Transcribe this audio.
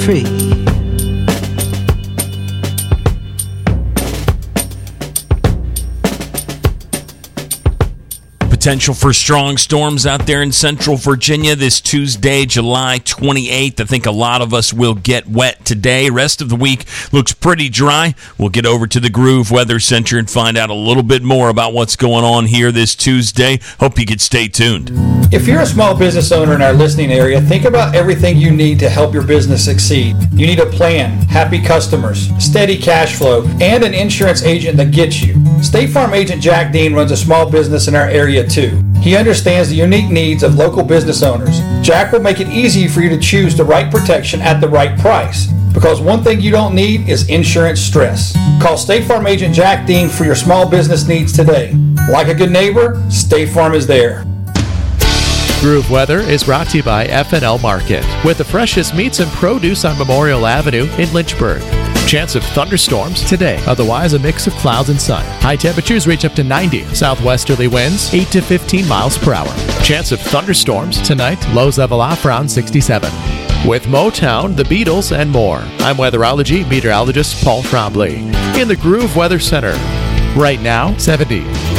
tree. Potential for strong storms out there in central Virginia this Tuesday, July 28th. I think a lot of us will get wet today. Rest of the week looks pretty dry. We'll get over to the Groove Weather Center and find out a little bit more about what's going on here this Tuesday. Hope you could stay tuned. If you're a small business owner in our listening area, think about everything you need to help your business succeed. You need a plan, happy customers, steady cash flow, and an insurance agent that gets you. State Farm agent Jack Dean runs a small business in our area too. He understands the unique needs of local business owners. Jack will make it easy for you to choose the right protection at the right price. Because one thing you don't need is insurance stress. Call State Farm agent Jack Dean for your small business needs today. Like a good neighbor, State Farm is there. Groove Weather is brought to you by F&L Market, with the freshest meats and produce on Memorial Avenue in Lynchburg. Chance of thunderstorms today, otherwise a mix of clouds and sun. High temperatures reach up to 90. Southwesterly winds 8 to 15 miles per hour. Chance of thunderstorms tonight, lows level off around 67. With Motown, the Beatles, and more. I'm weatherology meteorologist Paul Trombley in the Groove Weather Center. Right now, 70.